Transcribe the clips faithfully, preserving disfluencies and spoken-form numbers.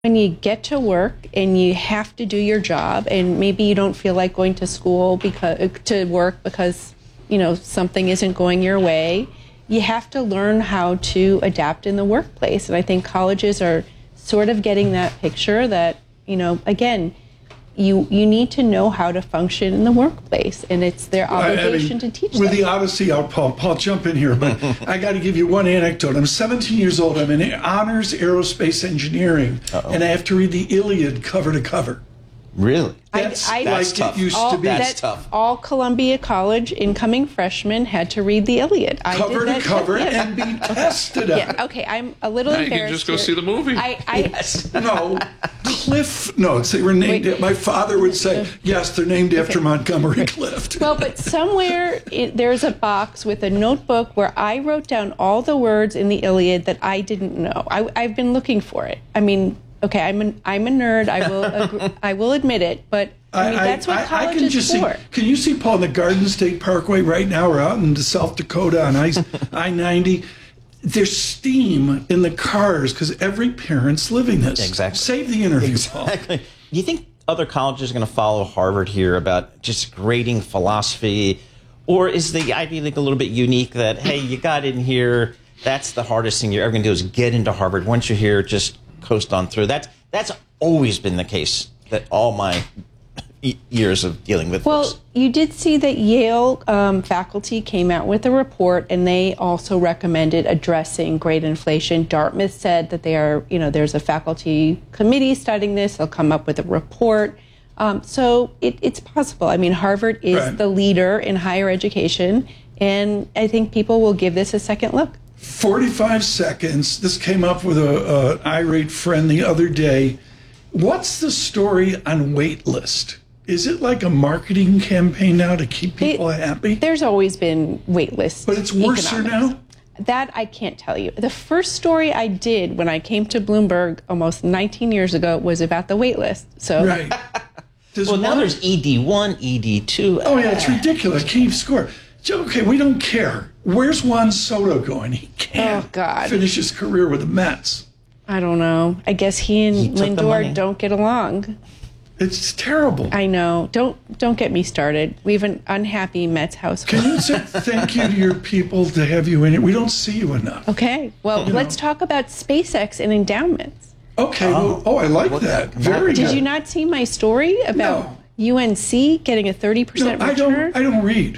when you get to work and you have to do your job, and maybe you don't feel like going to school because to work because, you know, something isn't going your way, you have to learn how to adapt in the workplace. And I think colleges are sort of getting that picture that, you know, again, you you need to know how to function in the workplace, and it's their obligation I mean, to teach with them. The Odyssey out, Paul, Paul, jump in here, but I got to give you one anecdote. I'm seventeen years old. I'm in honors aerospace engineering, Uh-oh. and I have to read the Iliad cover to cover. Really? That's I, I, like that's tough. It used all, to be. That's that, tough. All Columbia College incoming freshmen had to read the Iliad. I cover did to that cover too. and be tested on Yeah, it. okay, I'm a little now you embarrassed. can just go here. see the movie. I, I, Yes. No, Cliff Notes. They were named. Wait. My father would say, "Yes, they're named after Okay. Montgomery Clift." Well, but somewhere it, there's a box with a notebook where I wrote down all the words in the Iliad that I didn't know. I, I've been looking for it. I mean, okay, I'm an, I'm a nerd. I will agree, I will admit it, but I mean that's what I, college I can is just for. See, can you see Paul in the Garden State Parkway right now? We're out in South Dakota on I ninety. There's steam in the cars because every parent's living this. Exactly. Save the interview, Exactly. Paul. Do you think other colleges are going to follow Harvard here about just grading philosophy? Or is the Ivy League a little bit unique that, hey, you got in here, that's the hardest thing you're ever going to do is get into Harvard. Once you're here, just coast on through. That's, that's always been the case that all my years of dealing with Well, folks. you did see that Yale um, faculty came out with a report, and they also recommended addressing grade inflation. Dartmouth said that they are, you know, there's a faculty committee studying this. They'll come up with a report. Um, so it, it's possible. I mean, Harvard is Right. the leader in higher education, and I think people will give this a second look. forty-five seconds. This came up with a, a irate friend the other day. What's the story on Waitlist? Is it like a marketing campaign now to keep people They- happy? There's always been wait lists. But it's worse economics. now? That I can't tell you. The first story I did when I came to Bloomberg almost nineteen years ago was about the wait list. So Right. Does Well, now one- there's E D one, E D two. Oh, yeah, it's ridiculous. Keep score. Okay, we don't care. Where's Juan Soto going? He can't Oh, God. finish his career with the Mets. I don't know. I guess he and He took the money. Lindor don't get along. It's terrible. I know. Don't don't get me started. We have an unhappy Mets household. Can you say thank you to your people to have you in it? We don't see you enough. Okay. Well, You let's know. talk about SpaceX and endowments. Okay. Well, oh, I like that. Very Did good. you not see my story about No. U N C getting a thirty No, percent I return? don't. I don't read.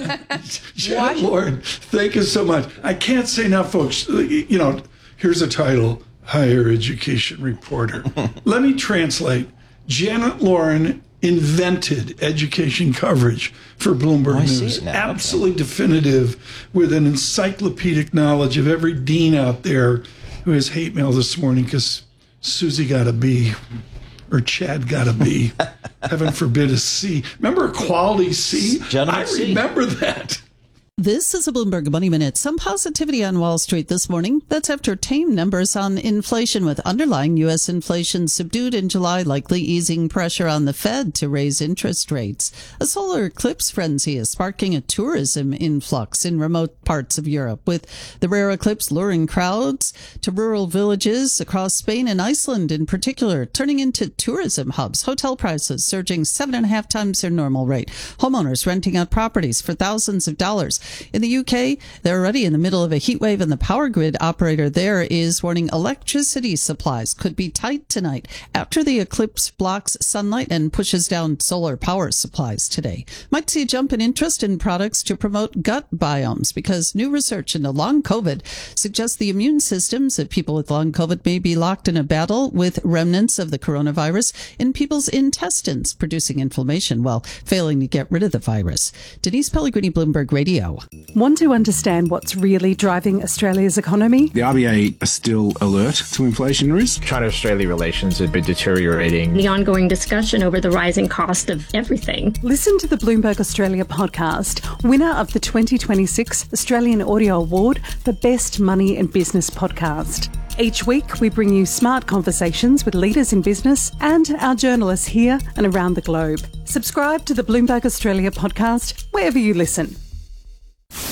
Janet Lauren, thank you so much. I can't say now, folks. You know, here's a title: Higher Education Reporter. Let me translate. Janet Lauren invented education coverage for Bloomberg Oh, I see News. it now. Okay. Absolutely definitive, with an encyclopedic knowledge of every dean out there who has hate mail this morning because Susie got a B. Or Chad got a B. Heaven forbid a C. Remember a quality C? Gentleman I C. remember that. This is a Bloomberg Money Minute. Some positivity on Wall Street this morning. That's after tame numbers on inflation, with underlying U S inflation subdued in July, likely easing pressure on the Fed to raise interest rates. A solar eclipse frenzy is sparking a tourism influx in remote parts of Europe, with the rare eclipse luring crowds to rural villages across Spain and Iceland in particular, turning into tourism hubs. Hotel prices surging seven and a half times their normal rate. Homeowners renting out properties for thousands of dollars. In the U K, they're already in the middle of a heat wave, and the power grid operator there is warning electricity supplies could be tight tonight after the eclipse blocks sunlight and pushes down solar power supplies today. Might see a jump in interest in products to promote gut biomes, because new research into long COVID suggests the immune systems of people with long COVID may be locked in a battle with remnants of the coronavirus in people's intestines, producing inflammation while failing to get rid of the virus. Denise Pellegrini, Bloomberg Radio. Want to understand what's really driving Australia's economy? The R B A are still alert to inflation risk. China-Australia relations have been deteriorating. The ongoing discussion over the rising cost of everything. Listen to the Bloomberg Australia podcast, winner of the twenty twenty-six Australian Audio Award for Best Money and Business Podcast. Each week, we bring you smart conversations with leaders in business and our journalists here and around the globe. Subscribe to the Bloomberg Australia podcast wherever you listen.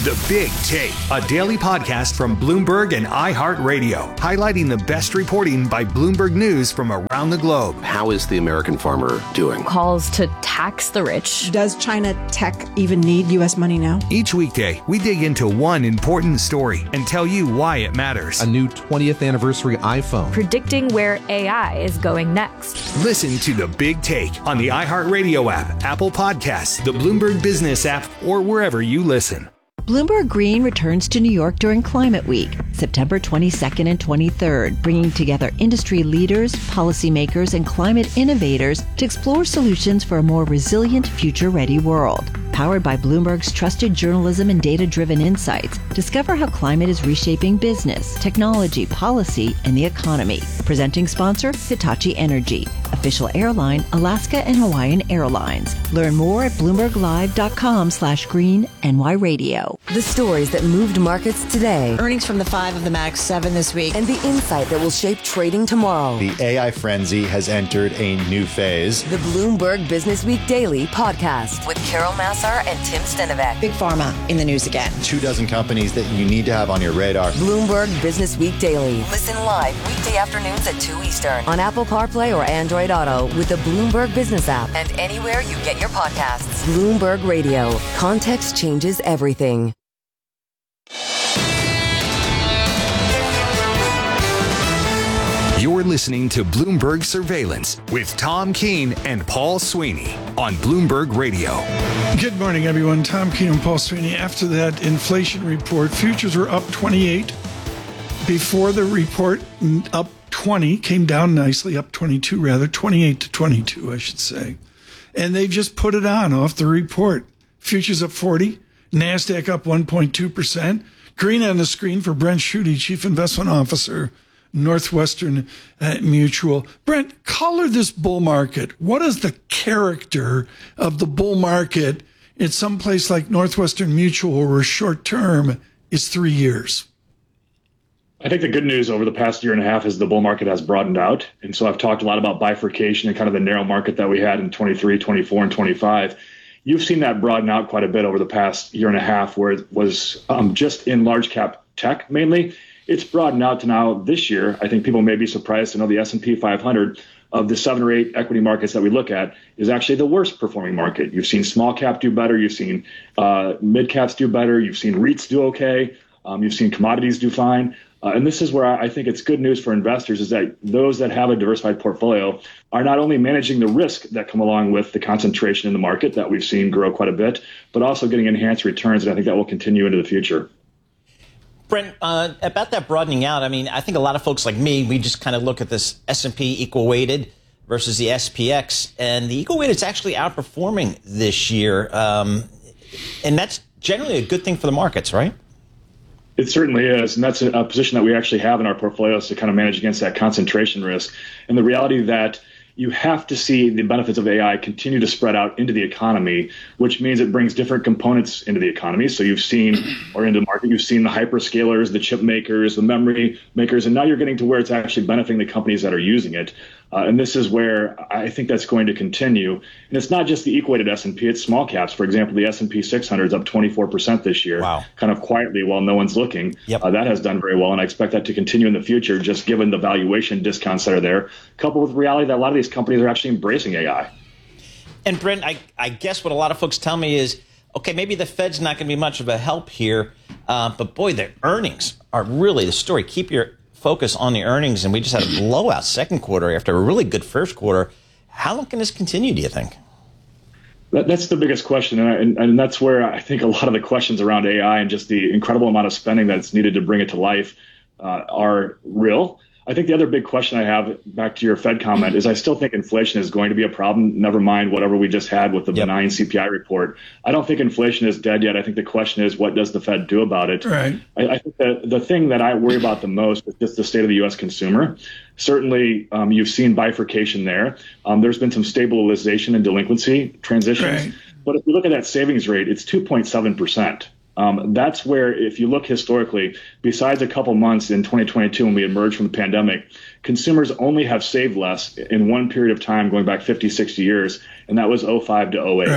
The Big Take, a daily podcast from Bloomberg and iHeartRadio, highlighting the best reporting by Bloomberg News from around the globe. How is the American farmer doing? Calls to tax the rich. Does China tech even need U S money now? Each weekday, we dig into one important story and tell you why it matters. A new twentieth anniversary iPhone. Predicting where A I is going next. Listen to The Big Take on the iHeartRadio app, Apple Podcasts, the Bloomberg Business app, or wherever you listen. Bloomberg Green returns to New York during Climate Week, September twenty-second and twenty-third, bringing together industry leaders, policymakers, and climate innovators to explore solutions for a more resilient, future-ready world. Powered by Bloomberg's trusted journalism and data-driven insights, discover how climate is reshaping business, technology, policy, and the economy. Presenting sponsor, Hitachi Energy. Official airline, Alaska and Hawaiian Airlines. Learn more at bloomberglive.com slash green NY radio. The stories that moved markets today. Earnings from the five of the Max seven this week. And the insight that will shape trading tomorrow. The A I frenzy has entered a new phase. The Bloomberg Business Week Daily podcast with Carol Massar and Tim Stenovec. Big Pharma in the news again. Two dozen companies that you need to have on your radar. Bloomberg Business Week Daily. Listen live weekday afternoons at two Eastern on Apple CarPlay or Android Auto with the Bloomberg Business app and anywhere you get your podcasts. Bloomberg Radio. Context changes everything. You're listening to Bloomberg Surveillance with Tom Keene and Paul Sweeney on Bloomberg Radio. Good morning, everyone. Tom Keene and Paul Sweeney. After that inflation report, futures were up twenty-eight. Before the report, up twenty, came down nicely, up twenty-two rather, twenty-eight to twenty-two, I should say. And they've just put it on off the report. Futures up forty, NASDAQ up one point two percent. Green on the screen for Brent Schutte, Chief Investment Officer, Northwestern uh, Mutual. Brent, color this bull market. What is the character of the bull market in some place like Northwestern Mutual where short term is three years? I think the good news over the past year and a half is the bull market has broadened out. And so I've talked a lot about bifurcation and kind of the narrow market that we had in twenty-three, twenty-four, and twenty-five. You've seen that broaden out quite a bit over the past year and a half, where it was um, just in large cap tech mainly. It's broadened out to now this year. I think people may be surprised to know the S and P five hundred of the seven or eight equity markets that we look at is actually the worst performing market. You've seen small cap do better. You've seen uh, mid caps do better. You've seen REITs do okay. Um, you've seen commodities do fine. Uh, and this is where I think it's good news for investors is that those that have a diversified portfolio are not only managing the risk that come along with the concentration in the market that we've seen grow quite a bit, but also getting enhanced returns. And I think that will continue into the future. Brent, uh, about that broadening out, I mean, I think a lot of folks like me, we just kind of look at this S and P equal weighted versus the S P X, and the equal weighted is actually outperforming this year. Um, and that's generally a good thing for the markets, right? It certainly is. And that's a, a position that we actually have in our portfolios to kind of manage against that concentration risk. And the reality that you have to see the benefits of A I continue to spread out into the economy, which means it brings different components into the economy. So you've seen, or into the market, you've seen the hyperscalers, the chip makers, the memory makers, and now you're getting to where it's actually benefiting the companies that are using it. Uh, and this is where I think that's going to continue. And it's not just the equated S and P, it's small caps. For example, the S and P six hundred is up twenty-four percent this year, wow. kind of quietly while no one's looking. Yep. Uh, that has done very well, and I expect that to continue in the future, just given the valuation discounts that are there, coupled with the reality that a lot of these companies are actually embracing A I. And Brent, I, I guess what a lot of folks tell me is, okay, maybe the Fed's not going to be much of a help here, uh, but boy, their earnings are really the story. Keep your focus on the earnings, and we just had a blowout second quarter after a really good first quarter. How long can this continue, do you think? That, that's the biggest question, and, I, and, and that's where I think a lot of the questions around A I and just the incredible amount of spending that's needed to bring it to life uh, are real. I think the other big question I have, back to your Fed comment, is I still think inflation is going to be a problem, never mind whatever we just had with the yep. benign C P I report. I don't think inflation is dead yet. I think the question is, what does the Fed do about it? Right. I, I think the, the thing that I worry about the most is just the state of the U S consumer. Certainly, um, you've seen bifurcation there. Um, there's been some stabilization in delinquency transitions. Right. But if you look at that savings rate, it's two point seven percent. Um, that's where, if you look historically, besides a couple months in twenty twenty-two when we emerged from the pandemic, consumers only have saved less in one period of time going back fifty, sixty years, and that was oh five to oh eight. Right.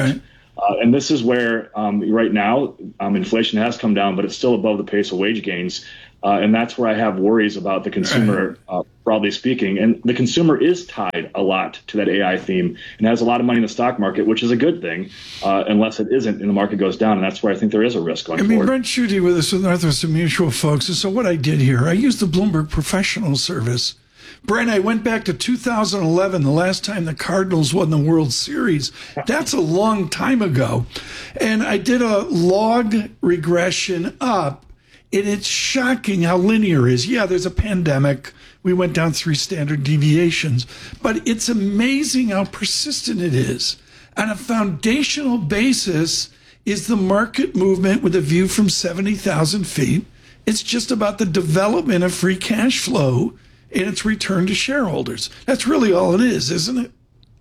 Uh, and this is where um, right now um, inflation has come down, but it's still above the pace of wage gains. Uh, and that's where I have worries about the consumer, uh, broadly speaking. And the consumer is tied a lot to that A I theme and has a lot of money in the stock market, which is a good thing, uh, unless it isn't and the market goes down. And that's where I think there is a risk going I mean, forward. Brent Schutte with us with Northwestern Mutual, folks. And so what I did here, I used the Bloomberg Professional Service. Brent, I went back to two thousand eleven, the last time the Cardinals won the World Series. That's a long time ago. And I did a log regression up. And it's shocking how linear it is. Yeah, there's a pandemic. We went down three standard deviations. But it's amazing how persistent it is. On a foundational basis is the market movement with a view from seventy thousand feet. It's just about the development of free cash flow and its return to shareholders. That's really all it is, isn't it?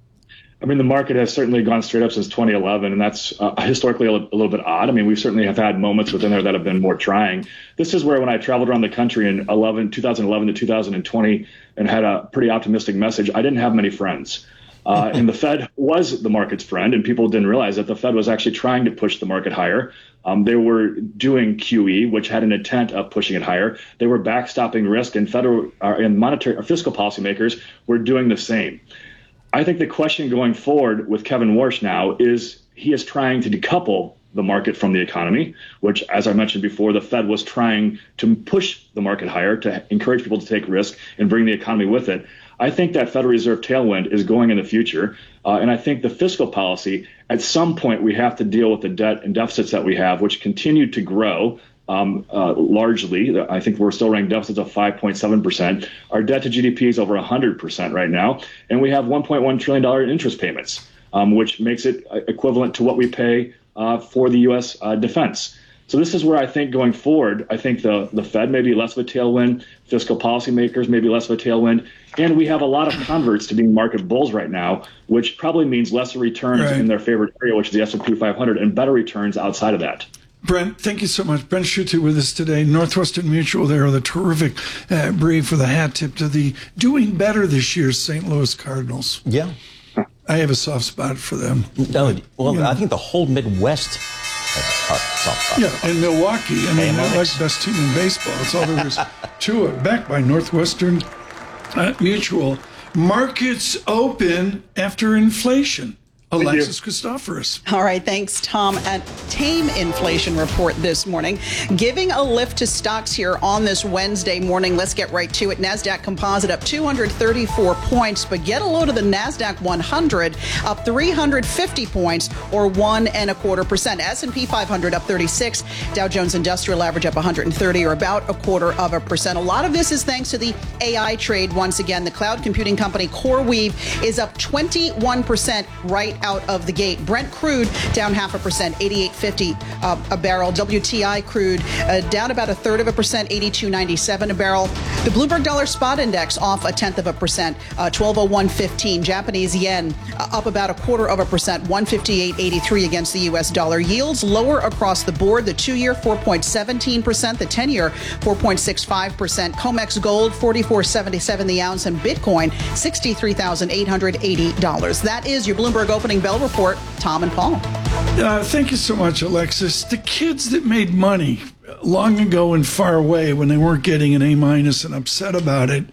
I mean, the market has certainly gone straight up since twenty eleven, and that's uh, historically a, a little bit odd. I mean, we certainly have had moments within there that have been more trying. This is where when I traveled around the country in eleven, two thousand eleven to two thousand twenty and had a pretty optimistic message, I didn't have many friends. Uh, and the Fed was the market's friend, and people didn't realize that the Fed was actually trying to push the market higher. Um, they were doing Q E, which had an intent of pushing it higher. They were backstopping risk, and federal uh, and monetary or fiscal policymakers were doing the same. I think the question going forward with Kevin Warsh now is he is trying to decouple the market from the economy, which, as I mentioned before, the Fed was trying to push the market higher to encourage people to take risk and bring the economy with it. I think that Federal Reserve tailwind is going in the future. Uh, and I think the fiscal policy, at some point, we have to deal with the debt and deficits that we have, which continue to grow. Um, uh, largely, I think we're still running deficits of five point seven percent. Our debt to G D P is over one hundred percent right now. And we have one point one trillion dollars in interest payments, um, which makes it equivalent to what we pay uh, for the U S uh, defense. So this is where I think going forward, I think the, the Fed may be less of a tailwind, fiscal policymakers may be less of a tailwind, and we have a lot of converts to being market bulls right now, which probably means lesser returns right in their favorite area, which is the S and P five hundred, and better returns outside of that. Brent, thank you so much. Brent Schutte with us today. Northwestern Mutual there with a terrific uh, brief for the hat tip to the doing better this year Saint Louis Cardinals. Yeah. I have a soft spot for them. No, well, you know. I think the whole Midwest has a soft spot. Yeah, and Milwaukee. I mean, they're like the best team in baseball. That's all there is to it. Backed by Northwestern uh, Mutual. Markets open after inflation. Alexis Christoforous. All right, thanks, Tom. A tame inflation report this morning, giving a lift to stocks here on this Wednesday morning. Let's get right to it. NASDAQ Composite up two hundred thirty-four points, but get a load of the NASDAQ one hundred up three hundred fifty points, or one and a quarter percent. S and P five hundred up thirty-six. Dow Jones Industrial Average up one hundred thirty, or about a quarter of a percent. A lot of this is thanks to the A I trade. Once again, the cloud computing company CoreWeave is up twenty-one percent right out of the gate. Brent crude down half a percent, eighty-eight fifty uh, a barrel. W T I crude uh, down about a third of a percent, eighty-two ninety-seven a barrel. The Bloomberg Dollar Spot Index off a tenth of a percent, uh, twelve oh one fifteen. Japanese yen uh, up about a quarter of a percent, one fifty-eight eighty-three against the U S dollar. Yields lower across the board. The two-year four point one seven percent, the ten-year four point six five percent. COMEX gold forty-four seventy-seven the ounce, and Bitcoin sixty-three thousand eight hundred eighty dollars. That is your Bloomberg opening bell report. Tom and Paul. Uh, thank you so much, Alexis. The kids that made money long ago and far away when they weren't getting an A minus and upset about it,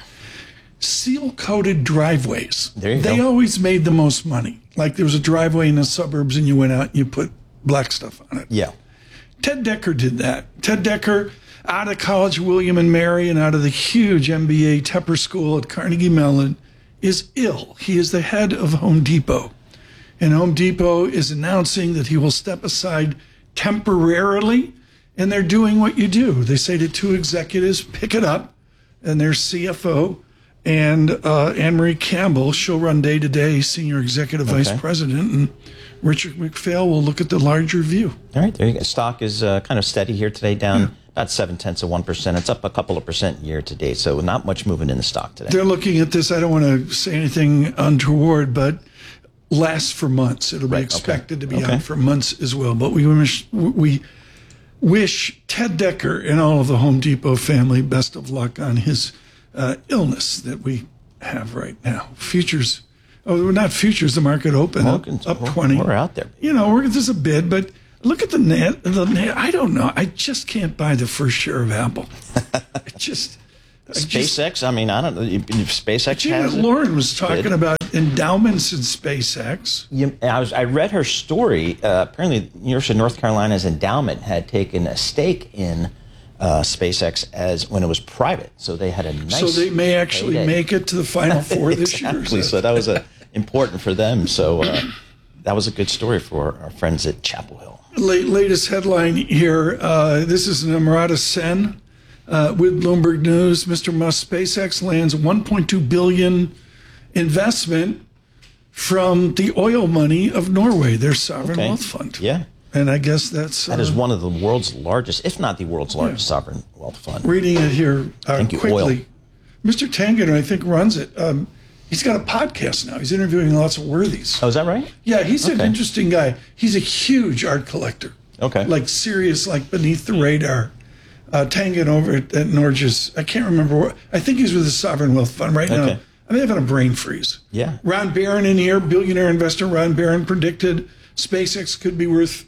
seal-coated driveways. There you they go. always made the most money. Like there was a driveway in the suburbs and you went out and you put black stuff on it. Yeah. Ted Decker did that. Ted Decker, out of College William and Mary and out of the huge M B A Tepper School at Carnegie Mellon, is ill. He is the head of Home Depot. And Home Depot is announcing that he will step aside temporarily, and they're doing what you do. They say to two executives, pick it up, and their C F O and uh, Anne-Marie Campbell, she'll run day-to-day, Senior Executive Okay. Vice President, and Richard McPhail will look at the larger view. All right, there you go. Stock is uh, kind of steady here today, down yeah. about seven-tenths of one percent. It's up a couple of percent year-to-date, so not much movement in the stock today. They're looking at this, I don't want to say anything untoward, but lasts for months. It'll right, be expected okay. to be okay. on for months as well. But we wish, we wish Ted Decker and all of the Home Depot family best of luck on his uh, illness that we have right now. Futures Oh, not futures. The market open up, up twenty. We're out there. You know, we're, this is a bid, but look at the net. The net. I don't know. I just can't buy the first share of Apple. It just I SpaceX. Just, I mean, I don't know. SpaceX. Gina has Lauren was bid. talking about endowments in SpaceX. You, I was. I read her story. Uh, apparently, University of North Carolina's endowment had taken a stake in uh, SpaceX as when it was private, so they had a nice. So they may actually payday. make it to the Final Four this exactly. year. So that was a, important for them. So uh, that was a good story for our friends at Chapel Hill. Late, latest headline here. Uh, this is Namrata Sen uh, with Bloomberg News. Mister Musk, SpaceX lands one point two billion dollars investment from the oil money of Norway, their sovereign Okay. wealth fund. Yeah. And I guess that's... That is uh, one of the world's largest, if not the world's largest sovereign wealth fund. Reading it here uh, Thank you, quickly. oil. Mister Tangen, I think, runs it. Um, he's got a podcast now. He's interviewing lots of worthies. Oh, is that right? Yeah, he's an Okay. interesting guy. He's a huge art collector. Okay. Like serious, like beneath the radar. Uh, Tangen over at, at Norges. I can't remember. What, I think he's with the Sovereign Wealth Fund right Okay. now. I'm having a brain freeze. Yeah. Ron Barron in here, billionaire investor Ron Barron predicted SpaceX could be worth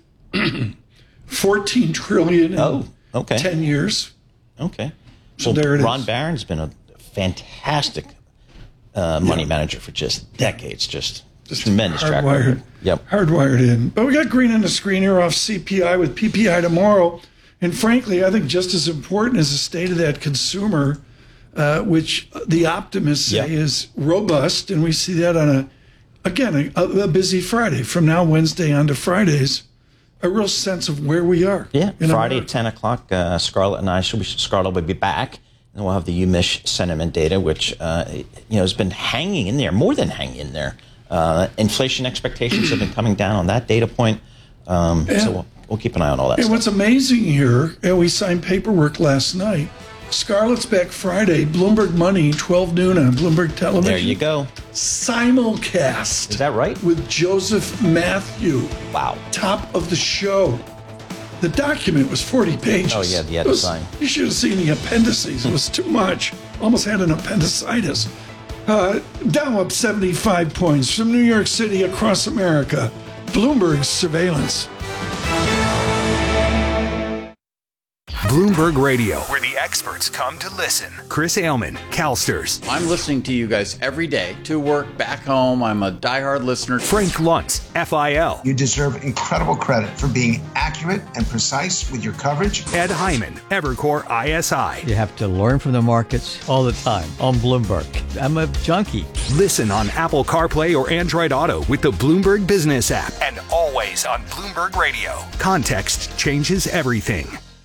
fourteen trillion dollars in Oh, okay. ten years. Okay. So well, there it Ron is. Barron's been a fantastic uh, money manager for just decades. Just, Just tremendous track hardwired. record. Yep. Hardwired in. But we got green on the screen here off C P I with P P I tomorrow. And frankly, I think just as important is the state of that consumer, uh, which the optimists say Yep. is robust. And we see that on a, again, a, a busy Friday. From now Wednesday on to Fridays, a real sense of where we are. Yeah, in Friday America. at ten o'clock, uh, Scarlett and I, she'll be, Scarlett will be back, and we'll have the U M I S sentiment data, which uh, you know has been hanging in there, more than hanging in there. Uh, inflation expectations have been coming down on that data point, um, Yeah. so we'll, we'll keep an eye on all that And stuff. what's amazing here, and we signed paperwork last night, Scarlett's back Friday, Bloomberg Money, twelve noon on Bloomberg Television. There you go. Simulcast. Is that right? With Joseph Matthew. Wow. Top of the show. The document was forty pages. Oh, yeah, you had It to was- sign. You should have seen the appendices. It was too much. Almost had an appendicitis. Uh, Dow up seventy-five points from New York City across America. Bloomberg surveillance. Bloomberg Radio, where the experts come to listen. Chris Ailman, CalSTRS. I'm listening to you guys every day to work, back home. I'm a diehard listener. Frank Luntz, F I L. You deserve incredible credit for being accurate and precise with your coverage. Ed Hyman, Evercore I S I. You have to learn from the markets all the time on Bloomberg. I'm a junkie. Listen on Apple CarPlay or Android Auto with the Bloomberg Business app. And always on Bloomberg Radio. Context changes everything.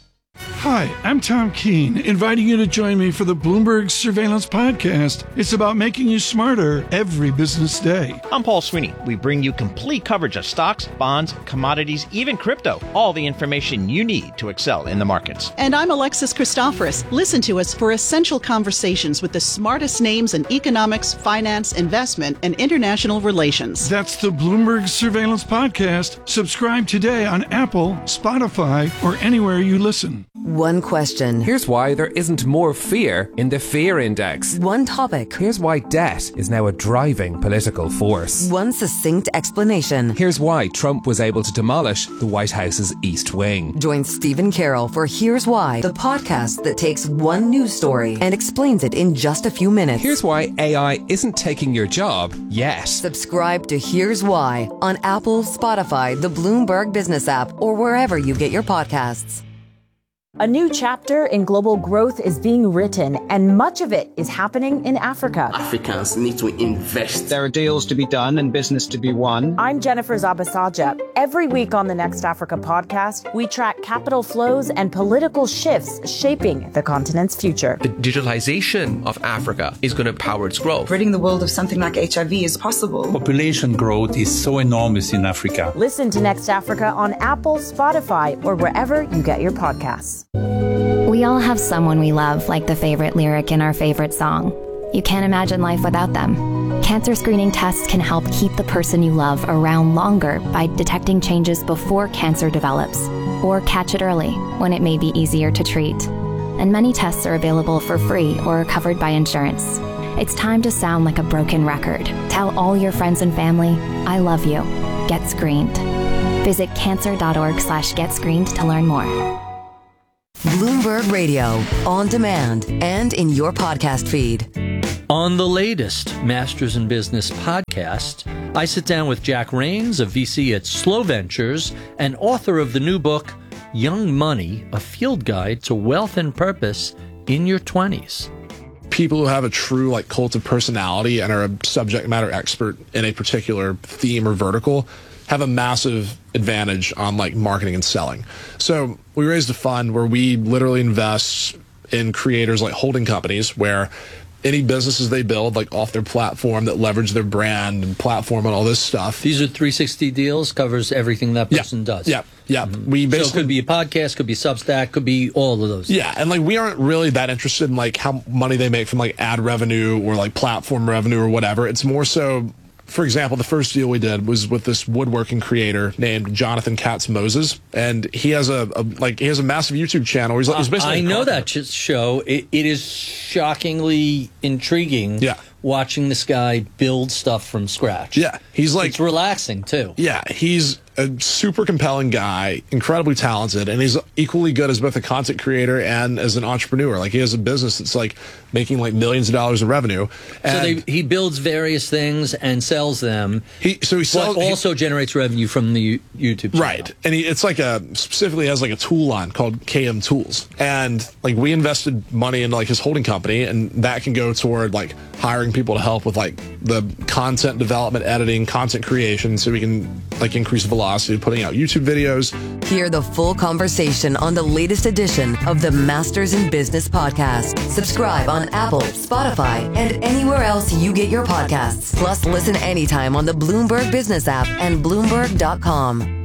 Hi, I'm Tom Keene, inviting you to join me for the Bloomberg Surveillance Podcast. It's about making you smarter every business day. I'm Paul Sweeney. We bring you complete coverage of stocks, bonds, commodities, even crypto. All the information you need to excel in the markets. And I'm Alexis Christoforous. Listen to us for essential conversations with the smartest names in economics, finance, investment, and international relations. That's the Bloomberg Surveillance Podcast. Subscribe today on Apple, Spotify, or anywhere you listen. One question. Here's why there isn't more fear in the fear index. One topic. Here's why debt is now a driving political force. One succinct explanation. Here's why Trump was able to demolish the White House's East Wing. Join Stephen Carroll for Here's Why, the podcast that takes one news story and explains it in just a few minutes. Here's why A I isn't taking your job yet. Subscribe to Here's Why on Apple, Spotify, the Bloomberg Business app, or wherever you get your podcasts. A new chapter in global growth is being written, and much of it is happening in Africa. Africans need to invest. There are deals to be done and business to be won. I'm Jennifer Zabasaja. Every week on the Next Africa podcast, we track capital flows and political shifts shaping the continent's future. The digitalization of Africa is going to power its growth. Ridding the world of something like H I V is possible. Population growth is so enormous in Africa. Listen to Next Africa on Apple, Spotify, or wherever you get your podcasts. We all have someone we love, like the favorite lyric in our favorite song. You can't imagine life without them. Cancer screening tests can help keep the person you love around longer by detecting changes before cancer develops, or catch it early when it may be easier to treat. And many tests are available for free or are covered by insurance. It's time to sound like a broken record. Tell all your friends and family, I love you. Get screened. Visit cancer.org slash get screened to learn more. Bloomberg Radio, on demand and in your podcast feed. On the latest Masters in Business podcast, I sit down with Jack Rains, a V C at Slow Ventures and author of the new book, Young Money, A Field Guide to Wealth and Purpose in Your twenties. People who have a true like cult of personality and are a subject matter expert in a particular theme or vertical have a massive advantage on like marketing and selling. So we raised a fund where we literally invest in creators like holding companies where any businesses they build like off their platform that leverage their brand and platform and all this stuff. These are three sixty deals, covers everything that person yeah, does. Yeah, yeah. Mm-hmm. We basically, so it could be a podcast, could be Substack, could be all of those. Yeah, and like we aren't really that interested in like how money they make from like ad revenue or like platform revenue or whatever. It's more so, for example, the first deal we did was with this woodworking creator named Jonathan Katz Moses, and he has a, a like he has a massive YouTube channel. He's, he's basically I know that show. It, it is shockingly intriguing. Yeah. Watching this guy build stuff from scratch. Yeah, he's like it's relaxing too. Yeah, he's a super compelling guy, incredibly talented, and he's equally good as both a content creator and as an entrepreneur. Like he has a business that's like making like millions of dollars of revenue. And so they, he builds various things and sells them. He so he sells, but also he, generates revenue from the YouTube channel. Right, and he, it's like a specifically has like a tool line called K M Tools, and like we invested money into like his holding company, and that can go toward like hiring people to help with like the content development, editing, content creation, so we can like increase velocity, putting out YouTube videos. Hear the full conversation on the latest edition of the Masters in Business podcast. Subscribe on Apple, Spotify, and anywhere else you get your podcasts. Plus, listen anytime on the Bloomberg Business app and Bloomberg dot com.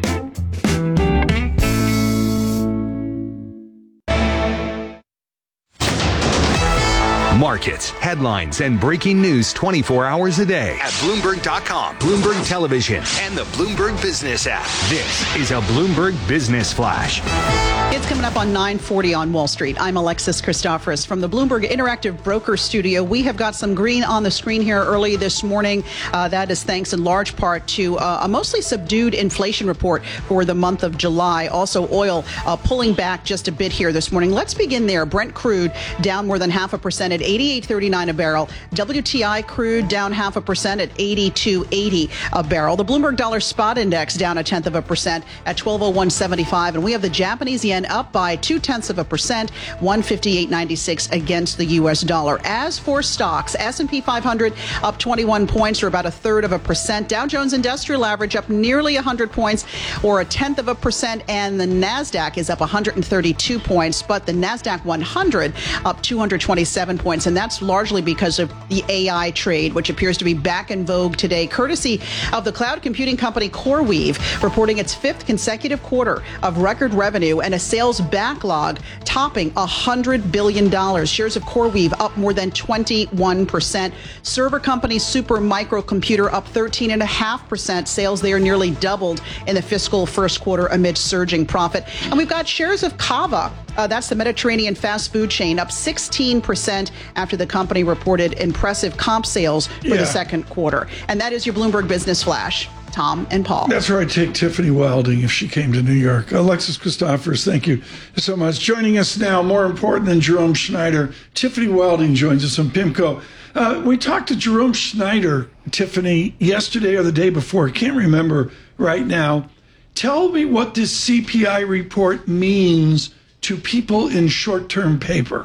Markets, headlines, and breaking news twenty-four hours a day at Bloomberg dot com, Bloomberg Television, and the Bloomberg Business app. This is a Bloomberg Business Flash. It's coming up on nine forty on Wall Street. I'm Alexis Christoforous from the Bloomberg Interactive Broker Studio. We have got some green on the screen here early this morning. Uh, that is thanks in large part to uh, a mostly subdued inflation report for the month of July. Also, oil uh, pulling back just a bit here this morning. Let's begin there. Brent crude down more than half a percent at eighty-eight thirty-nine a barrel. W T I crude down half a percent at eighty-two eighty a barrel. The Bloomberg Dollar Spot Index down a tenth of a percent at twelve oh one seventy-five. And we have the Japanese yen up by two tenths of a percent, one fifty-eight ninety-six against the U S dollar. As for stocks, S and P five hundred up twenty-one points, or about a third of a percent. Dow Jones Industrial Average up nearly one hundred points, or a tenth of a percent. And the NASDAQ is up one hundred thirty-two points, but the NASDAQ one hundred up two hundred twenty-seven points. And that's largely because of the A I trade, which appears to be back in vogue today, courtesy of the cloud computing company CoreWeave, reporting its fifth consecutive quarter of record revenue and a sales backlog topping one hundred billion dollars. Shares of CoreWeave up more than twenty-one percent. Server company Super Microcomputer up thirteen point five percent. Sales there nearly doubled in the fiscal first quarter amid surging profit. And we've got shares of Cava. Uh, that's the Mediterranean fast food chain, up sixteen percent after the company reported impressive comp sales for yeah. the second quarter. And that is your Bloomberg Business Flash. Tom and Paul. That's where I'd take Tiffany Wilding if she came to New York. Alexis Christoforous, thank you so much. Joining us now, more important than Jerome Schneider, Tiffany Wilding joins us from PIMCO. Uh, we talked to Jerome Schneider, Tiffany, yesterday or the day before. I can't remember right now. Tell me what this C P I report means to people in short-term paper.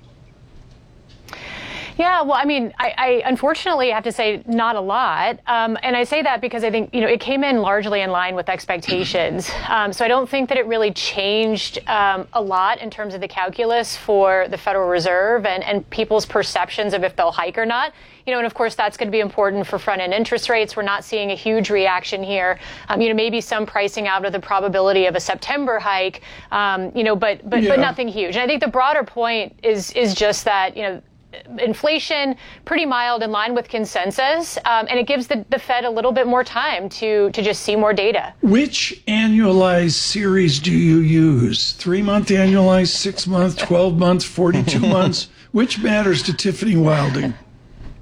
Yeah, well, I mean, I, I unfortunately have to say not a lot. Um, and I say that because I think, you know, it came in largely in line with expectations. Um, so I don't think that it really changed um, a lot in terms of the calculus for the Federal Reserve and, and people's perceptions of if they'll hike or not. You know, and of course, that's going to be important for front-end interest rates. We're not seeing a huge reaction here. Um, you know, maybe some pricing out of the probability of a September hike, um, you know, but but, yeah. but nothing huge. And I think the broader point is is just that, you know, inflation pretty mild, in line with consensus, um, and it gives the, the Fed a little bit more time to to just see more data. Which annualized series do you use? Three-month annualized, six-month, twelve months, forty-two months? Which matters to Tiffany Wilding?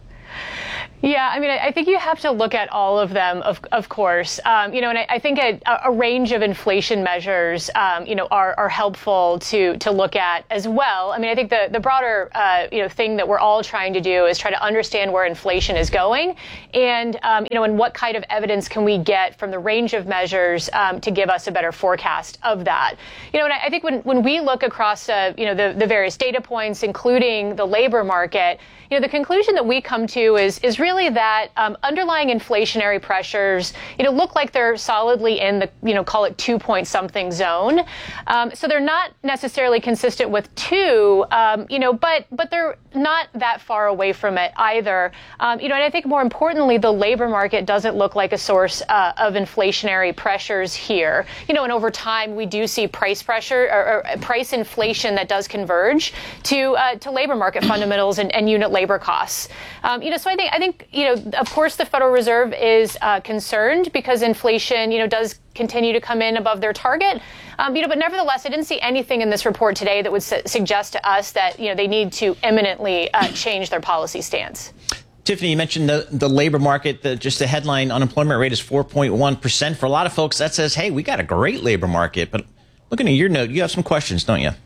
Yeah, I mean, I think you have to look at all of them, of of course. Um, you know, and I, I think a, a range of inflation measures, um, you know, are, are helpful to to look at as well. I mean, I think the the broader, uh, you know, thing that we're all trying to do is try to understand where inflation is going, and um, you know, and what kind of evidence can we get from the range of measures um, to give us a better forecast of that. You know, and I, I think when when we look across, uh, you know, the the various data points, including the labor market, you know, the conclusion that we come to is is really that um, underlying inflationary pressures, you know, look like they're solidly in the, you know, call it two point something zone. Um, so they're not necessarily consistent with two, um, you know, but but they're not that far away from it either. Um, you know, and I think more importantly, the labor market doesn't look like a source uh, of inflationary pressures here. You know, and over time we do see price pressure or, or price inflation that does converge to uh, to labor market fundamentals and, and unit labor costs. Um, you know, so I think I think. You know, of course, the Federal Reserve is uh, concerned because inflation, you know, does continue to come in above their target. Um, you know, but nevertheless, I didn't see anything in this report today that would su- suggest to us that, you know, they need to imminently uh, change their policy stance. Tiffany, you mentioned the, the labor market. The, just the headline unemployment rate is four point one percent. For a lot of folks, that says, hey, we got a great labor market. But looking at your note, you have some questions, don't you?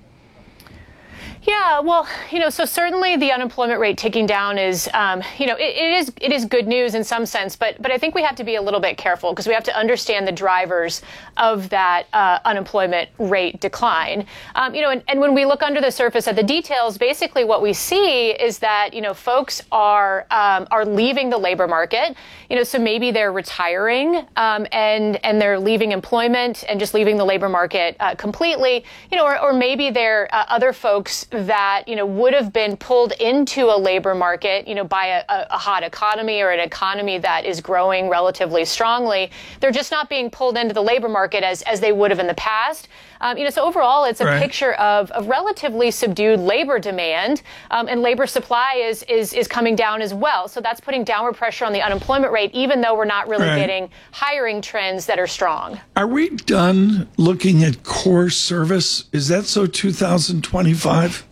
Yeah, well, you know, so certainly the unemployment rate ticking down is, um, you know, it, it is it is good news in some sense, but but I think we have to be a little bit careful because we have to understand the drivers of that uh, unemployment rate decline. Um, you know, and, and when we look under the surface at the details, basically what we see is that, you know, folks are um, are leaving the labor market. You know, so maybe they're retiring um, and and they're leaving employment and just leaving the labor market uh, completely. You know, or, or maybe they're uh, other folks that, you know, would have been pulled into a labor market, you know, by a, a hot economy or an economy that is growing relatively strongly. They're just not being pulled into the labor market as, as they would have in the past. Um, you know, so overall, it's a right. picture of, of relatively subdued labor demand, um, and labor supply is, is is coming down as well. So that's putting downward pressure on the unemployment rate, even though we're not really right. getting hiring trends that are strong. Are we done looking at core service? Is that so two thousand twenty-five?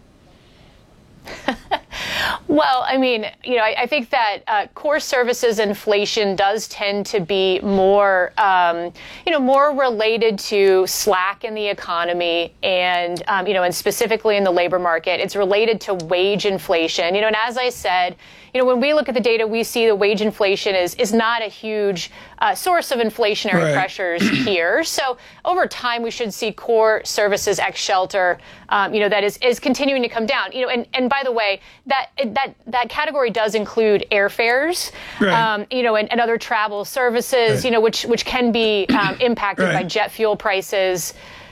Well, I mean, you know, I, I think that uh, core services inflation does tend to be more, um, you know, more related to slack in the economy and, um, you know, and specifically in the labor market. It's related to wage inflation. You know, and as I said, you know, when we look at the data, we see the wage inflation is is not a huge uh, source of inflationary right. pressures here. So over time, we should see core services ex shelter, um, you know, that is is continuing to come down. You know, and, and by the way, that that that category does include airfares, right. um, you know, and, and other travel services, right. you know, which which can be um, impacted right. by jet fuel prices.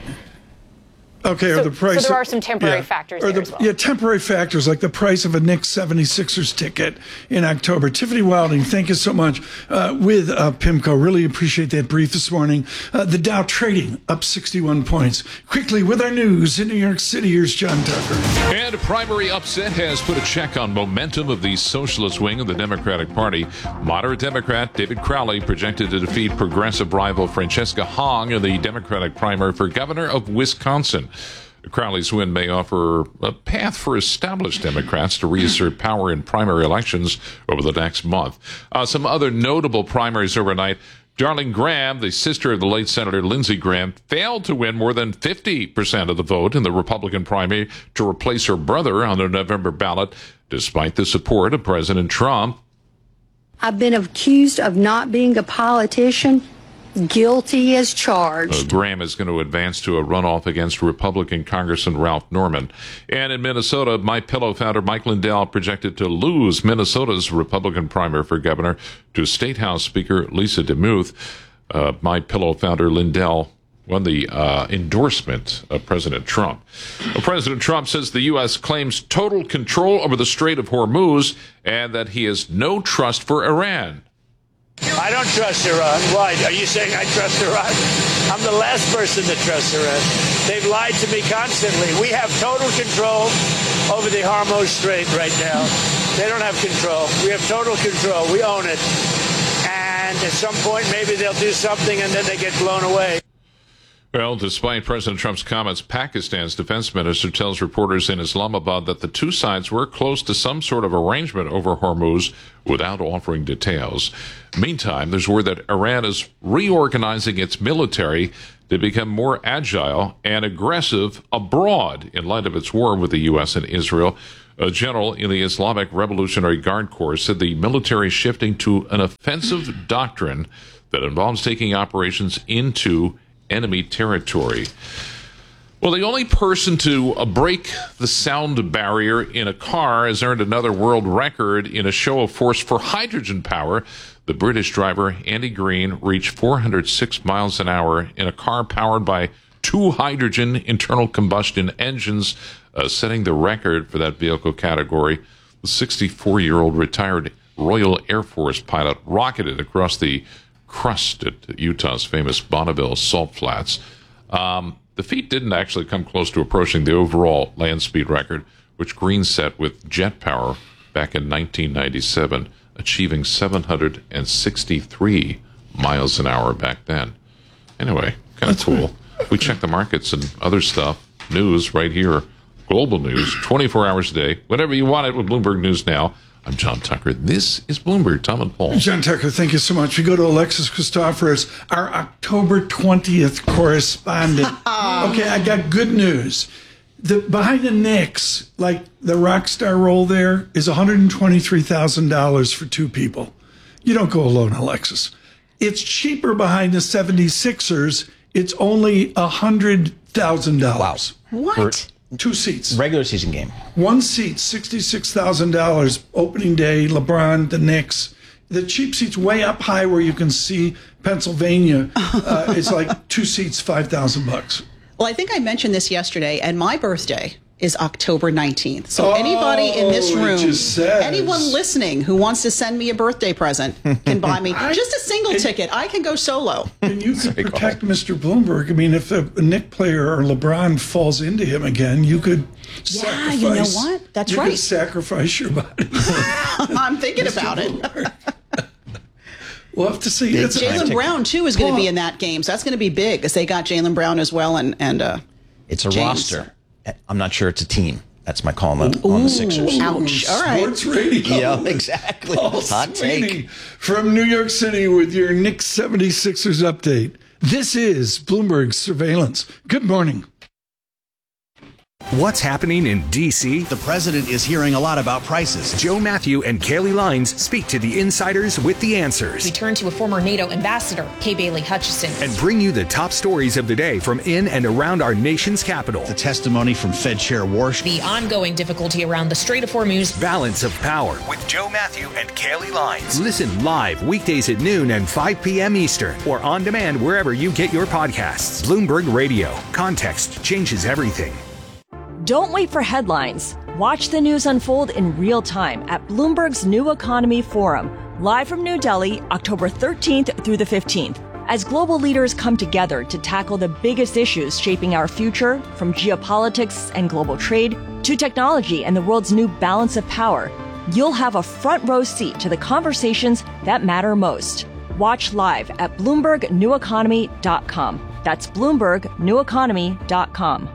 Okay, so, or the price. So there are some temporary yeah, factors or there the, as well. Yeah, temporary factors like the price of a Knicks seventy-sixers ticket in October. Tiffany Wilding, thank you so much. Uh, with uh, PIMCO, really appreciate that brief this morning. Uh, the Dow trading up sixty-one points. Quickly with our news in New York City, here's John Tucker. And a primary upset has put a check on momentum of the socialist wing of the Democratic Party. Moderate Democrat David Crowley projected to defeat progressive rival Francesca Hong in the Democratic primary for governor of Wisconsin. Crowley's win may offer a path for established Democrats to reassert power in primary elections over the next month. Uh, some other notable primaries overnight. Darling Graham, the sister of the late Senator Lindsey Graham, failed to win more than fifty percent of the vote in the Republican primary to replace her brother on the November ballot, despite the support of President Trump. I've been accused of not being a politician. Guilty as charged. Uh, Graham is going to advance to a runoff against Republican Congressman Ralph Norman. And in Minnesota, MyPillow founder Mike Lindell projected to lose Minnesota's Republican primary for governor to State House Speaker Lisa DeMuth. Uh, MyPillow founder Lindell won the uh, endorsement of President Trump. Well, President Trump says the U S claims total control over the Strait of Hormuz and that he has no trust for Iran. I don't trust Iran. Why? Are you saying I trust Iran? I'm the last person to trust Iran. They've lied to me constantly. We have total control over the Hormuz Strait right now. They don't have control. We have total control. We own it. And at some point, maybe they'll do something and then they get blown away. Well, despite President Trump's comments, Pakistan's defense minister tells reporters in Islamabad that the two sides were close to some sort of arrangement over Hormuz without offering details. Meantime, there's word that Iran is reorganizing its military to become more agile and aggressive abroad in light of its war with the U S and Israel. A general in the Islamic Revolutionary Guard Corps said the military is shifting to an offensive doctrine that involves taking operations into enemy territory. Well, the only person to uh, break the sound barrier in a car has earned another world record in a show of force for hydrogen power. The British driver, Andy Green, reached four hundred six miles an hour in a car powered by two hydrogen internal combustion engines, uh, setting the record for that vehicle category. The sixty-four-year-old retired Royal Air Force pilot rocketed across the crust at Utah's famous Bonneville Salt Flats. Um, the feat didn't actually come close to approaching the overall land speed record, which Green set with jet power back in nineteen ninety-seven, achieving seven hundred sixty-three miles an hour back then. Anyway, kind of cool. We check the markets and other stuff, news right here, global news, twenty-four hours a day, whenever you want it with Bloomberg News Now. I'm John Tucker. This is Bloomberg. Tom and Paul. John Tucker, thank you so much. We go to Alexis Christoforous, our October twentieth correspondent. Okay, I got good news. The behind the Knicks, like the rock star role there, is one hundred twenty-three thousand dollars for two people. You don't go alone, Alexis. It's cheaper behind the seventy-sixers. It's only one hundred thousand dollars. Wow. What? Two seats. Regular season game. One seat, sixty-six thousand dollars. Opening day, LeBron, the Knicks. The cheap seats way up high where you can see Pennsylvania. Uh, it's like two seats, five thousand bucks. Well, I think I mentioned this yesterday, and my birthday is October nineteenth. So Oh, anybody in this it room, just says. anyone listening who wants to send me a birthday present can buy me just a single ticket. I can go solo. And you could protect Mister Bloomberg. I mean, if a, a Knick player or LeBron falls into him again, you could Yeah, sacrifice. you know what? That's you right. Could sacrifice your body. I'm thinking about it. We'll have to see. It's Jaylen Brown, too, is going to be in that game. So that's going to be big because they got Jaylen Brown as well. And, and uh, It's a James. roster. I'm not sure it's a team. That's my call on the, on the Sixers. Ouch. All right. Sports radio. Yeah, exactly. Paul Hot Sweeney take. from New York City with your Knicks seventy-sixers update. This is Bloomberg Surveillance. Good morning. What's happening in D C? The president is hearing a lot about prices. Joe Matthew and Kaylee Lines speak to the insiders with the answers. We turn to a former NATO ambassador, Kay Bailey Hutchison. And bring you the top stories of the day from in and around our nation's capital. The testimony from Fed Chair Warsh. The ongoing difficulty around the Strait of Hormuz. Balance of Power with Joe Matthew and Kaylee Lines. Listen live weekdays at noon and five p.m. Eastern or on demand wherever you get your podcasts. Bloomberg Radio. Context changes everything. Don't wait for headlines. Watch the news unfold in real time at Bloomberg's New Economy Forum, live from New Delhi, October thirteenth through the fifteenth. As global leaders come together to tackle the biggest issues shaping our future, from geopolitics and global trade to technology and the world's new balance of power, you'll have a front row seat to the conversations that matter most. Watch live at Bloomberg New Economy dot com. That's Bloomberg New Economy dot com.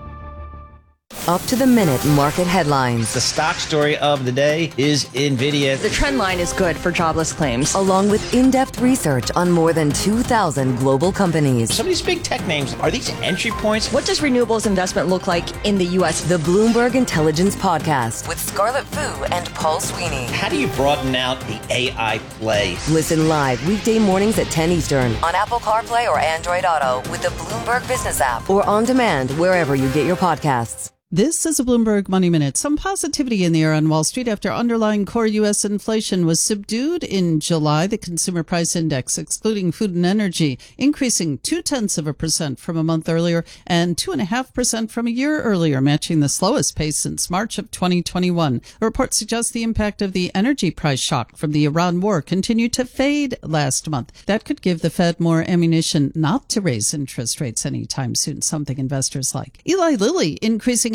Up to the minute market headlines. The stock story of the day is NVIDIA. The trend line is good for jobless claims. Along with in-depth research on more than two thousand global companies. Some of these big tech names, are these entry points? What does renewables investment look like in the U S? The Bloomberg Intelligence Podcast with Scarlett Fu and Paul Sweeney. How do you broaden out the A I play? Listen live weekday mornings at ten Eastern on Apple CarPlay or Android Auto with the Bloomberg Business app or on demand wherever you get your podcasts. This is a Bloomberg Money Minute. Some positivity in the air on Wall Street after underlying core U S inflation was subdued in July. The Consumer Price Index, excluding food and energy, increasing two-tenths of a percent from a month earlier and two and a half percent from a year earlier, matching the slowest pace since March of twenty twenty-one. The report suggests the impact of the energy price shock from the Iran war continued to fade last month. That could give the Fed more ammunition not to raise interest rates anytime soon, something investors like. Eli Lilly increasing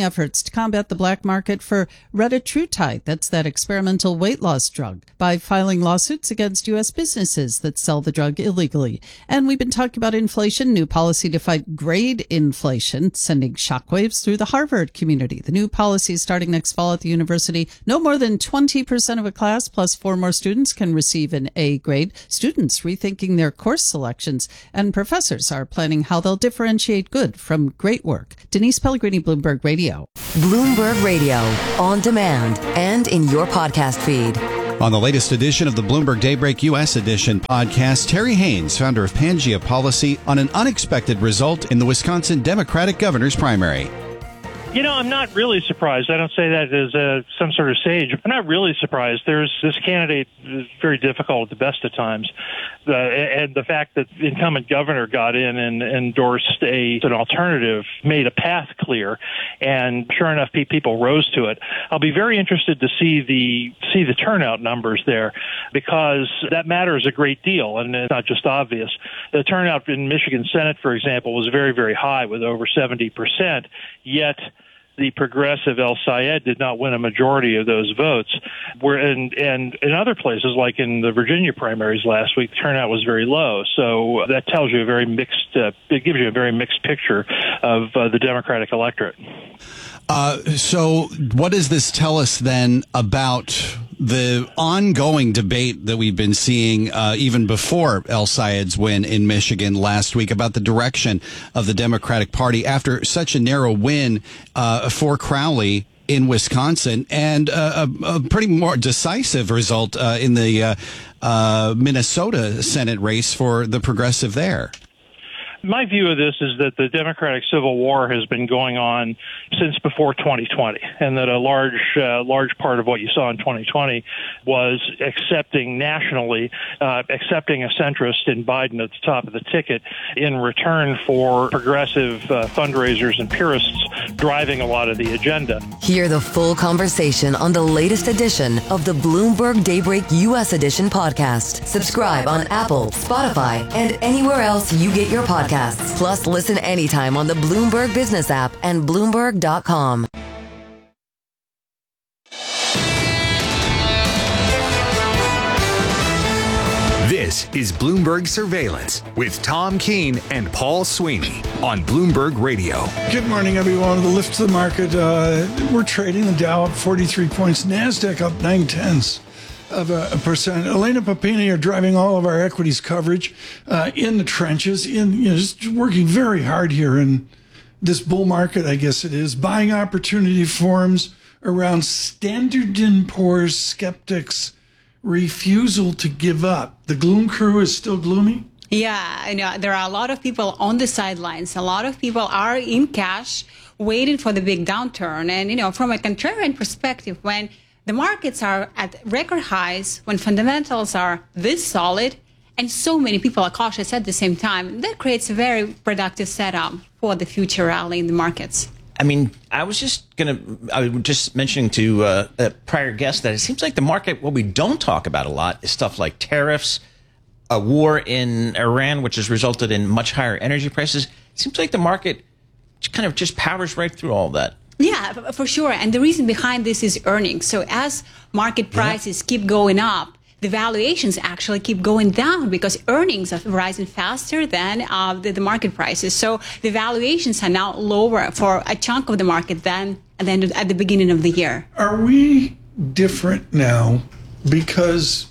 efforts to combat the black market for retatrutide, that's that experimental weight loss drug, by filing lawsuits against U S businesses that sell the drug illegally. And we've been talking about inflation, new policy to fight grade inflation, sending shockwaves through the Harvard community. The new policy starting next fall at the university. No more than twenty percent of a class plus four more students can receive an A grade. Students rethinking their course selections, and professors are planning how they'll differentiate good from great work. Denise Pellegrini, Bloomberg Radio. Bloomberg Radio, on demand and in your podcast feed. On the latest edition of the Bloomberg Daybreak U S Edition podcast, Terry Haynes, founder of Pangea Policy, on an unexpected result in the Wisconsin Democratic governor's primary. You know, I'm not really surprised. I don't say that as uh, some sort of sage. I'm not really surprised. There's this candidate is very difficult at the best of times. Uh, and the fact that the incumbent governor got in and endorsed a an alternative made a path clear. And sure enough, people rose to it. I'll be very interested to see the see the turnout numbers there, because that matters a great deal. And it's not just obvious. The turnout in Michigan Senate, for example, was very, very high with over seventy percent. Yet the progressive El Sayed did not win a majority of those votes. Where and and in other places, like in the Virginia primaries last week, the turnout was very low. So that tells you a very mixed. Uh, it gives you a very mixed picture of uh, the Democratic electorate. Uh, so, what does this tell us then about the ongoing debate that we've been seeing uh, even before El Sayed's win in Michigan last week about the direction of the Democratic Party after such a narrow win uh, for Crowley in Wisconsin, and uh, a, a pretty more decisive result uh, in the uh, uh, Minnesota Senate race for the progressive there? My view of this is that the Democratic Civil War has been going on since before twenty twenty, and that a large, uh, large part of what you saw in twenty twenty was accepting nationally, uh, accepting a centrist in Biden at the top of the ticket in return for progressive uh, fundraisers and purists driving a lot of the agenda. Hear the full conversation on the latest edition of the Bloomberg Daybreak U S Edition podcast. Subscribe on Apple, Spotify, and anywhere else you get your podcasts. Plus, listen anytime on the Bloomberg Business app and Bloomberg dot com. This is Bloomberg Surveillance with Tom Keene and Paul Sweeney on Bloomberg Radio. Good morning, everyone. The lift to the market. Uh, we're trading the Dow up forty-three points, NASDAQ up nine tenths of a, a percent. Elena Papini are driving all of our equities coverage uh, in the trenches, in you know, just working very hard here in this bull market, I guess it is. Buying opportunity forms around Standard and Poor's skeptics' refusal to give up. The gloom crew is still gloomy? Yeah, I know there are a lot of people on the sidelines. A lot of people are in cash waiting for the big downturn. And, you know, from a contrarian perspective, when the markets are at record highs, when fundamentals are this solid, and so many people are cautious at the same time, that creates a very productive setup for the future rally in the markets. I mean, I was just going to, I was just mentioning to uh, a prior guest that it seems like the market, what we don't talk about a lot is stuff like tariffs, a war in Iran, which has resulted in much higher energy prices. It seems like the market kind of just powers right through all that. Yeah, for sure. And the reason behind this is earnings. So as market prices yeah. keep going up, the valuations actually keep going down because earnings are rising faster than uh, the, the market prices. So the valuations are now lower for a chunk of the market than, than at the beginning of the year. Are we different now because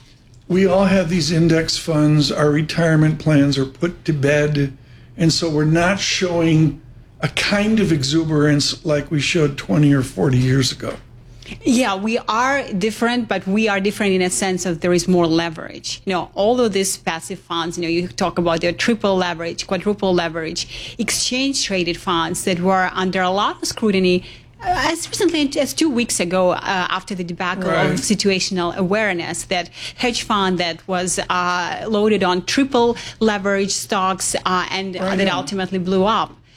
we all have these index funds, our retirement plans are put to bed, and so we're not showing a kind of exuberance like we showed twenty or forty years ago? Yeah, we are different, but we are different in a sense of there is more leverage. You know, all of these passive funds, you know, you talk about their triple leverage, quadruple leverage, exchange traded funds that were under a lot of scrutiny uh, as recently as two weeks ago uh, after the debacle right. of situational awareness, that hedge fund that was uh, loaded on triple leverage stocks uh, and right. that ultimately blew up.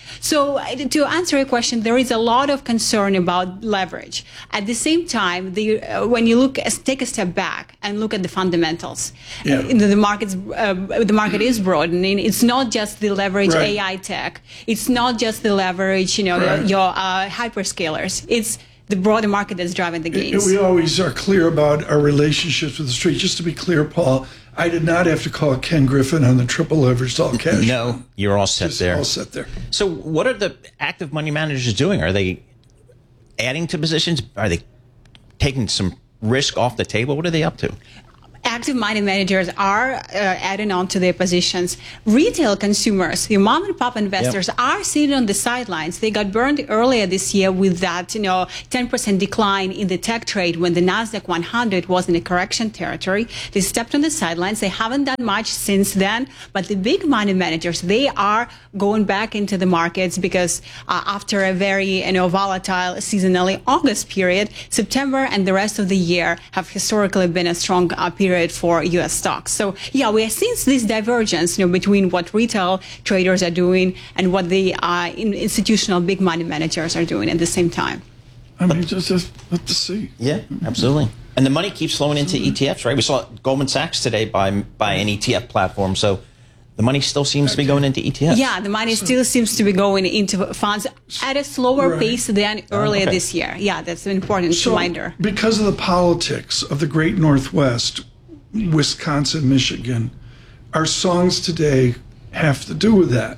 So uh, to answer your question, there is a lot of concern about leverage. At the same time, the, uh, when you look, take a step back and look at the fundamentals, yeah. uh, the, the market's uh, the market is broadening. It's not just the leverage right. A I tech. It's not just the leverage, you know, right. your, your uh, hyperscalers. It's the broader market that's driving the gains. We always are clear about our relationships with the street. Just to be clear, Paul, I did not have to call Ken Griffin on the triple leveraged all cash. No, you're all set Just there. All set there. So what are the active money managers doing? Are they adding to positions? Are they taking some risk off the table? What are they up to? Active money managers are uh, adding on to their positions. Retail consumers, the mom and pop investors, yep. are sitting on the sidelines. They got burned earlier this year with that, you know, ten percent decline in the tech trade when the Nasdaq one hundred was in a correction territory. They stepped on the sidelines. They haven't done much since then. But the big money managers, they are going back into the markets because uh, after a very, you know, volatile seasonally August period, September and the rest of the year have historically been a strong uh, period for U S stocks. So yeah, we are seeing this divergence, you know, between what retail traders are doing and what the uh, institutional big money managers are doing at the same time. I mean, just, just let to see. Yeah, absolutely. And the money keeps flowing into E T Fs, right? We saw Goldman Sachs today buy buy an E T F platform. So the money still seems to be going into E T Fs. Yeah, the money still seems to be going into funds at a slower right. pace than earlier okay. this year. Yeah, that's an important so, reminder. Because of the politics of the great Northwest, Wisconsin, Michigan, our songs today have to do with that.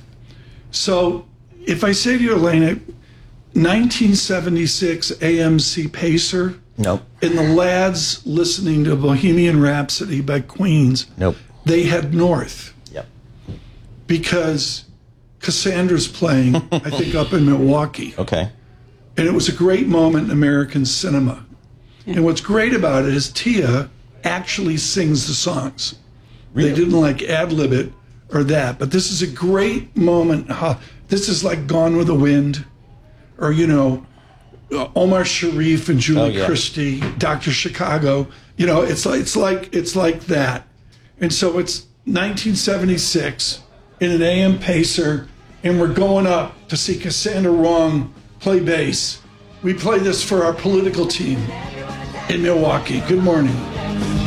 So if I say to you, Elena, nineteen seventy-six A M C Pacer, nope. and the lads listening to Bohemian Rhapsody by Queens, nope. they head north. Yep. Because Cassandra's playing, I think, up in Milwaukee. Okay. And it was a great moment in American cinema. Yeah. And what's great about it is Tia actually sings the songs. Really? They didn't like ad-lib it or that, but this is a great moment. Uh, this is like Gone with the Wind, or, you know, uh, Omar Sharif and Julie oh, yeah. Christie, Doctor Chicago. You know, it's like, it's like, it's like that. And so it's nineteen seventy-six in an A M Pacer, and we're going up to see Cassandra Wong play bass. We play this for our political team in Milwaukee. Good morning.